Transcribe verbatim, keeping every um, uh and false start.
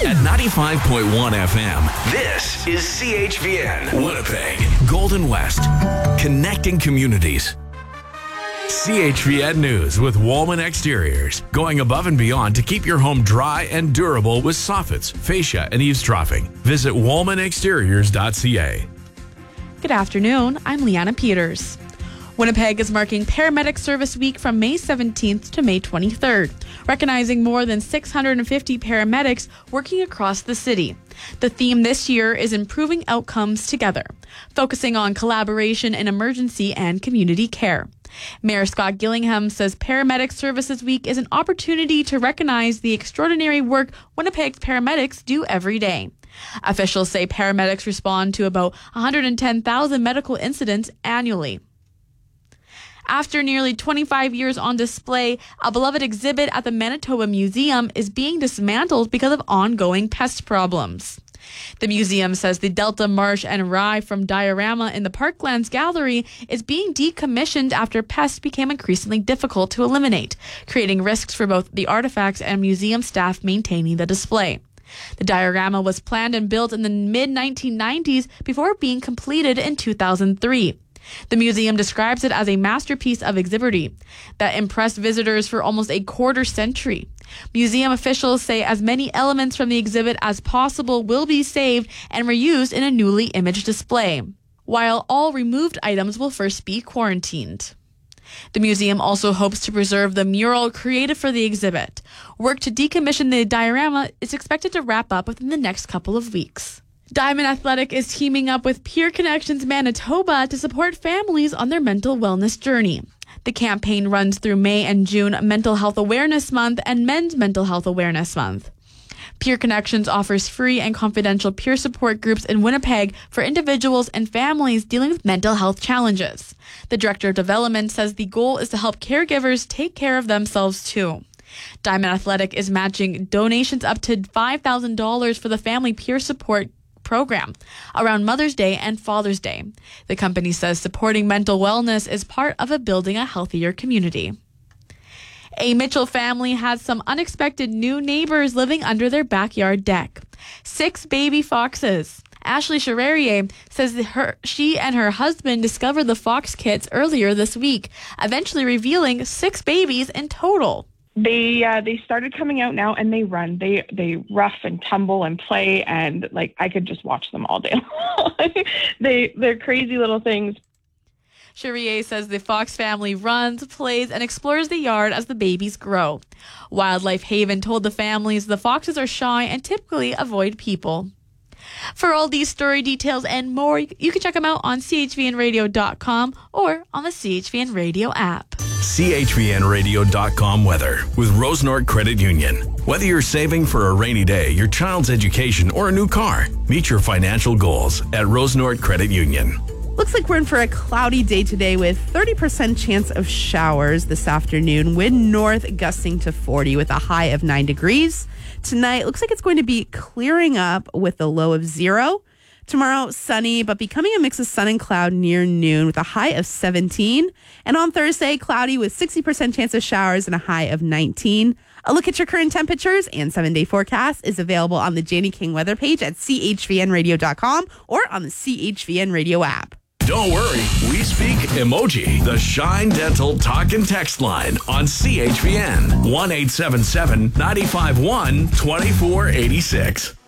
At ninety-five point one F M, this is C H V N, Winnipeg, Golden West, connecting communities. C H V N News with Wollman Exteriors, going above and beyond to keep your home dry and durable with soffits, fascia, and eavesdropping. Visit wollman exteriors dot c a. Good afternoon, I'm Leanna Peters. Winnipeg is marking Paramedic Service Week from May seventeenth to May twenty-third, recognizing more than six hundred fifty paramedics working across the city. The theme this year is Improving Outcomes Together, focusing on collaboration in emergency and community care. Mayor Scott Gillingham says Paramedic Services Week is an opportunity to recognize the extraordinary work Winnipeg's paramedics do every day. Officials say paramedics respond to about one hundred ten thousand medical incidents annually. After nearly twenty-five years on display, a beloved exhibit at the Manitoba Museum is being dismantled because of ongoing pest problems. The museum says the Delta Marsh and Rye from Diorama in the Parklands Gallery is being decommissioned after pests became increasingly difficult to eliminate, creating risks for both the artifacts and museum staff maintaining the display. The diorama was planned and built in the mid nineteen nineties before being completed in two thousand three. The museum describes it as a masterpiece of exhibitry that impressed visitors for almost a quarter century. Museum officials say as many elements from the exhibit as possible will be saved and reused in a newly imaged display, while all removed items will first be quarantined. The museum also hopes to preserve the mural created for the exhibit. Work to decommission the diorama is expected to wrap up within the next couple of weeks. Diamond Athletic is teaming up with Peer Connections Manitoba to support families on their mental wellness journey. The campaign runs through May and June Mental Health Awareness Month and Men's Mental Health Awareness Month. Peer Connections offers free and confidential peer support groups in Winnipeg for individuals and families dealing with mental health challenges. The Director of Development says the goal is to help caregivers take care of themselves too. Diamond Athletic is matching donations up to five thousand dollars for the Family Peer Support program around Mother's Day and Father's Day. The company says supporting mental wellness is part of a building a healthier community. A Mitchell family has some unexpected new neighbors living under their backyard deck. Six baby foxes. Ashley Charrier says that her, she and her husband discovered the fox kits earlier this week, eventually revealing six babies in total. They uh, they started coming out now, and they run. They they rough and tumble and play, and like I could just watch them all day long. they they're crazy little things. Charrier says the fox family runs, plays, and explores the yard as the babies grow. Wildlife Haven told the families the foxes are shy and typically avoid people. For all these story details and more, you can check them out on c h v n radio dot com or on the C H V N Radio app. C H V N radio dot com weather with Rosenort Credit Union. Whether you're saving for a rainy day, your child's education, or a new car, meet your financial goals at Rosenort Credit Union. Looks like we're in for a cloudy day today with thirty percent chance of showers this afternoon. Wind north gusting to forty with a high of nine degrees. Tonight, looks like it's going to be clearing up with a low of zero. Tomorrow, sunny, but becoming a mix of sun and cloud near noon with a high of seventeen. And on Thursday, cloudy with sixty percent chance of showers and a high of nineteen. A look at your current temperatures and seven-day forecast is available on the Janie King weather page at c h v n radio dot com or on the C H V N Radio app. Don't worry, we speak emoji. The Shine Dental talk and text line on C H V N. one eight seven seven, nine five one, two four eight six.